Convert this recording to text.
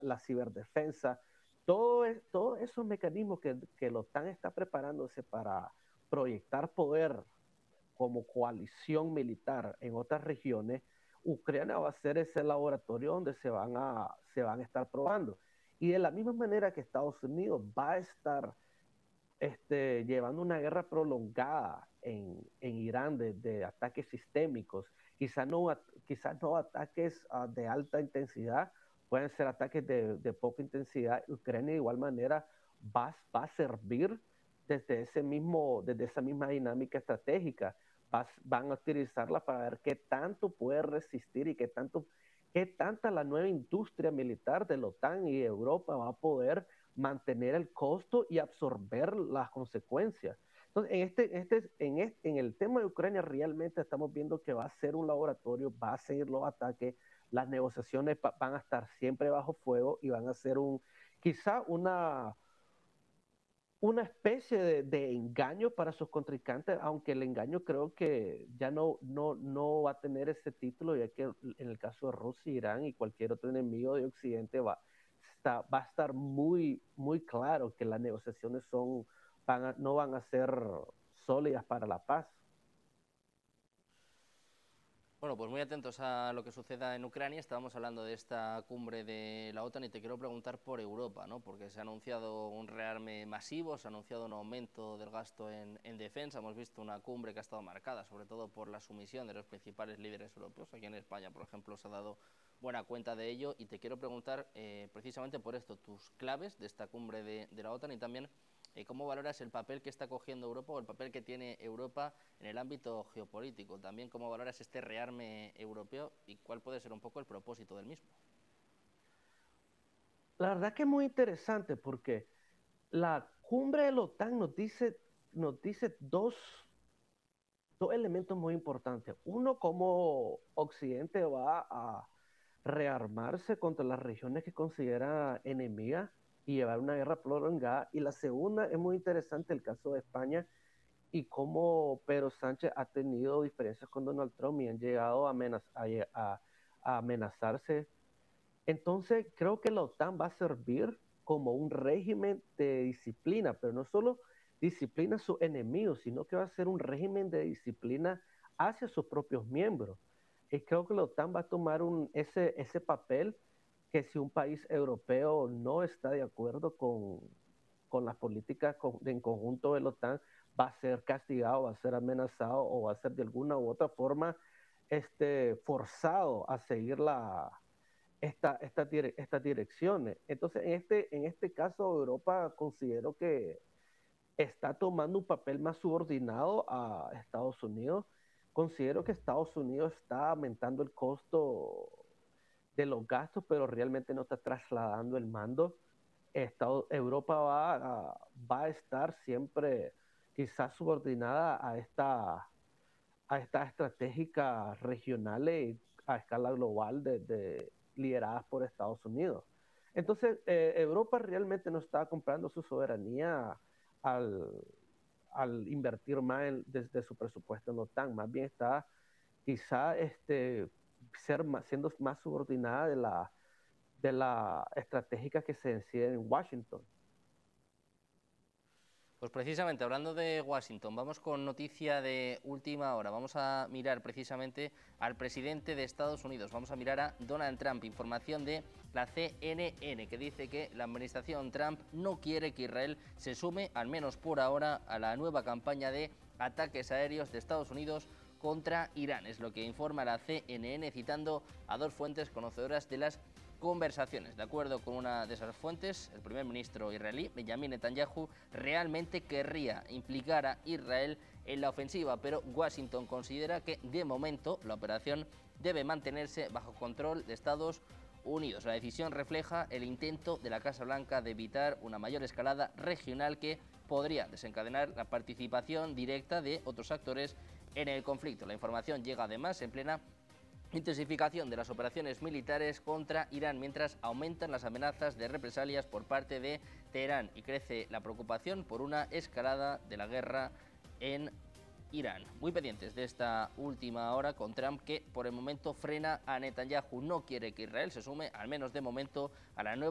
la ciberdefensa, todos esos mecanismos que la OTAN está preparándose para proyectar poder como coalición militar en otras regiones, Ucrania va a ser ese laboratorio donde se van a estar probando. Y de la misma manera que Estados Unidos va a estar llevando una guerra prolongada en Irán de ataques sistémicos, quizás no ataques de alta intensidad, pueden ser ataques de poca intensidad. Ucrania de igual manera va a servir desde esa misma dinámica estratégica. Van a utilizarla para ver qué tanto puede resistir y qué tanta la nueva industria militar de la OTAN y Europa va a poder mantener el costo y absorber las consecuencias. Entonces, en el tema de Ucrania realmente estamos viendo que va a ser un laboratorio, va a seguir los ataques, las negociaciones van a estar siempre bajo fuego y van a ser quizá una especie de engaño para sus contrincantes, aunque el engaño creo que ya no va a tener ese título, ya que en el caso de Rusia, Irán y cualquier otro enemigo de Occidente va a estar muy claro que las negociaciones no van a ser sólidas para la paz. Bueno, pues muy atentos a lo que suceda en Ucrania. Estábamos hablando de esta cumbre de la OTAN y te quiero preguntar por Europa, ¿no? Porque se ha anunciado un rearme masivo, se ha anunciado un aumento del gasto en defensa. Hemos visto una cumbre que ha estado marcada, sobre todo por la sumisión de los principales líderes europeos. Aquí en España, por ejemplo, se ha dado buena cuenta de ello. Y te quiero preguntar precisamente por esto, tus claves de esta cumbre de la OTAN y también ¿cómo valoras el papel que está cogiendo Europa o el papel que tiene Europa en el ámbito geopolítico? También, ¿cómo valoras este rearme europeo y cuál puede ser un poco el propósito del mismo? La verdad que es muy interesante porque la cumbre de la OTAN nos dice dos elementos muy importantes. Uno, cómo Occidente va a rearmarse contra las regiones que considera enemigas y llevar una guerra prolongada. Y la segunda es muy interesante el caso de España y cómo Pedro Sánchez ha tenido diferencias con Donald Trump y han llegado a amenazarse. Entonces, creo que la OTAN va a servir como un régimen de disciplina, pero no solo disciplina a sus enemigos, sino que va a ser un régimen de disciplina hacia sus propios miembros. Y creo que la OTAN va a tomar ese papel que si un país europeo no está de acuerdo con las políticas en conjunto de la OTAN, va a ser castigado, va a ser amenazado o va a ser de alguna u otra forma forzado a seguir estas direcciones. Entonces, en este caso, Europa considero que está tomando un papel más subordinado a Estados Unidos. Considero que Estados Unidos está aumentando el costo de los gastos, pero realmente no está trasladando el mando. Europa va a estar siempre quizás subordinada a estas estratégicas regionales a escala global lideradas por Estados Unidos. Entonces, Europa realmente no está comprando su soberanía al, al invertir más desde su presupuesto en OTAN, más bien está quizá siendo más subordinada de la estratégica que se decide en Washington. Pues precisamente, hablando de Washington, vamos con noticia de última hora. Vamos a mirar precisamente al presidente de Estados Unidos. Vamos a mirar a Donald Trump. Información de la CNN que dice que la administración Trump no quiere que Israel se sume, al menos por ahora, a la nueva campaña de ataques aéreos de Estados Unidos contra Irán. Es lo que informa la CNN citando a dos fuentes conocedoras de las conversaciones. De acuerdo con una de esas fuentes, el primer ministro israelí, Benjamin Netanyahu, realmente querría implicar a Israel en la ofensiva, pero Washington considera que de momento la operación debe mantenerse bajo control de Estados Unidos. La decisión refleja el intento de la Casa Blanca de evitar una mayor escalada regional que podría desencadenar la participación directa de otros actores en el conflicto. La información llega además en plena intensificación de las operaciones militares contra Irán, mientras aumentan las amenazas de represalias por parte de Teherán y crece la preocupación por una escalada de la guerra en Irán. Muy pendientes de esta última hora con Trump, que por el momento frena a Netanyahu. No quiere que Israel se sume, al menos de momento, a la nueva